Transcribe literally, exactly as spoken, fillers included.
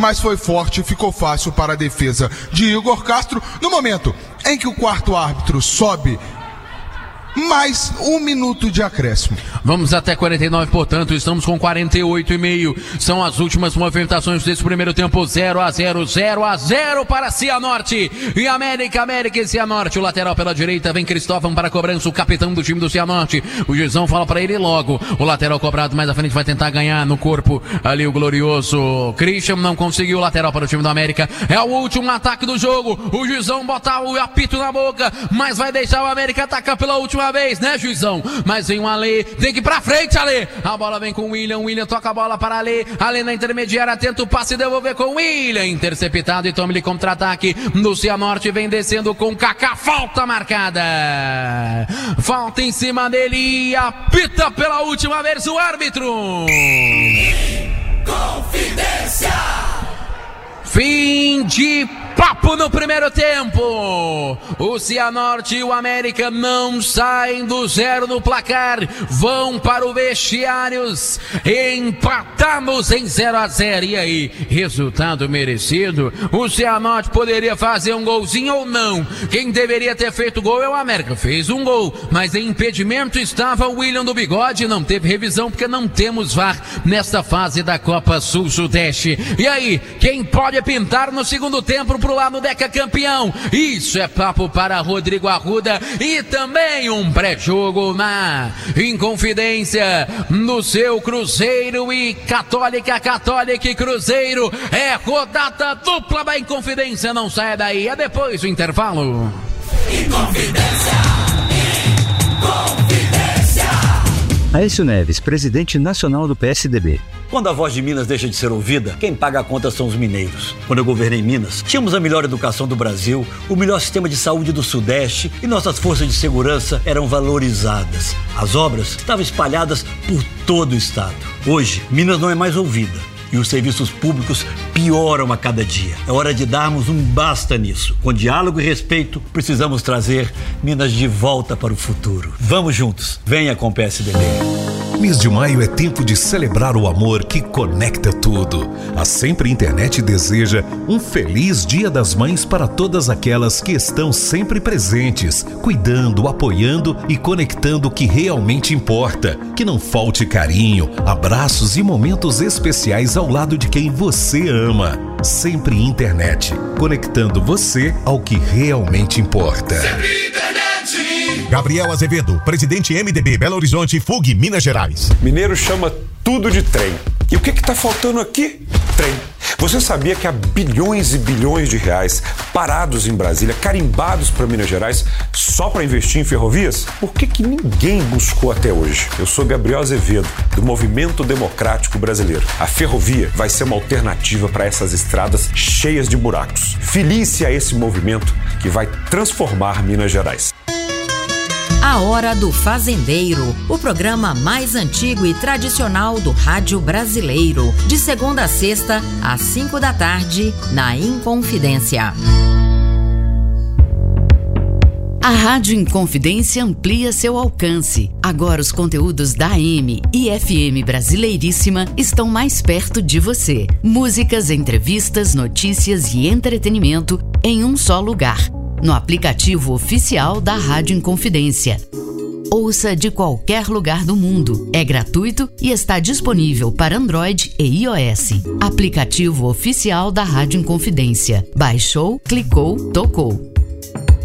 mas foi forte e ficou fácil para a defesa de Igor Castro no momento em que o quarto árbitro sobe mais um minuto de acréscimo. Vamos até quarenta e nove, portanto, estamos com quarenta e oito e meio. São as últimas movimentações desse primeiro tempo. zero a zero, zero a zero para Cianorte e América, América e Cianorte. O lateral pela direita, vem Cristóvão para a cobrança, o capitão do time do Cianorte. O Gizão fala para ele logo. O lateral cobrado mais à frente vai tentar ganhar no corpo ali o glorioso Christian. Não conseguiu. O lateral para o time do América. É o último ataque do jogo. O Gizão bota o apito na boca, mas vai deixar o América atacar pela última vez, né, Juizão? Mas vem o Ale, tem que ir pra frente, Ale. A bola vem com o William, o William toca a bola para Ale, Ale na intermediária, tenta o passe e devolver com o William, interceptado e toma-lhe contra-ataque no Cianorte, vem descendo com Kaká, falta marcada, falta em cima dele e apita pela última vez o árbitro. Confidência. Fim de papo no primeiro tempo. O Cianorte e o América não saem do zero no placar, vão para o vestiários empatados em zero a zero. E aí, resultado merecido? O Cianorte poderia fazer um golzinho ou não? Quem deveria ter feito o gol é o América, fez um gol, mas em impedimento estava o William do Bigode. Não teve revisão porque não temos V A R nesta fase da Copa Sul-Sudeste. E aí, quem pode pintar no segundo tempo pro lado Deca campeão? Isso é papo para Rodrigo Arruda e também um pré-jogo na Inconfidência no seu Cruzeiro e Católica, Católica e Cruzeiro. É rodada dupla da Inconfidência, não saia daí, é depois do intervalo. Inconfidência, Inconfidência. Aécio Neves, presidente nacional do P S D B. Quando a voz de Minas deixa de ser ouvida, quem paga a conta são os mineiros. Quando eu governei Minas, tínhamos a melhor educação do Brasil, o melhor sistema de saúde do Sudeste e nossas forças de segurança eram valorizadas. As obras estavam espalhadas por todo o estado. Hoje, Minas não é mais ouvida e os serviços públicos pioram a cada dia. É hora de darmos um basta nisso. Com diálogo e respeito, precisamos trazer Minas de volta para o futuro. Vamos juntos. Venha com o P S D B. Mês de maio é tempo de celebrar o amor que conecta tudo. A Sempre Internet deseja um feliz Dia das Mães para todas aquelas que estão sempre presentes, cuidando, apoiando e conectando o que realmente importa. Que não falte carinho, abraços e momentos especiais ao lado de quem você ama. Sempre Internet, conectando você ao que realmente importa. Sempre Internet. Gabriel Azevedo, presidente M D B Belo Horizonte, F U G, Minas Gerais. Mineiro chama tudo de trem. E o que que tá faltando aqui? Trem. Você sabia que há bilhões e bilhões de reais parados em Brasília, carimbados para Minas Gerais, só para investir em ferrovias? Por que que ninguém buscou até hoje? Eu sou Gabriel Azevedo, do Movimento Democrático Brasileiro. A ferrovia vai ser uma alternativa para essas estradas cheias de buracos. Filie-se a esse movimento que vai transformar Minas Gerais. A Hora do Fazendeiro, o programa mais antigo e tradicional do rádio brasileiro, de segunda a sexta, às cinco da tarde, na Inconfidência. A Rádio Inconfidência amplia seu alcance. Agora os conteúdos da A M e F M Brasileiríssima estão mais perto de você. Músicas, entrevistas, notícias e entretenimento em um só lugar. No aplicativo oficial da Rádio Inconfidência. Ouça de qualquer lugar do mundo. É gratuito e está disponível para Android e iOS. Aplicativo oficial da Rádio Inconfidência. Baixou, clicou, tocou.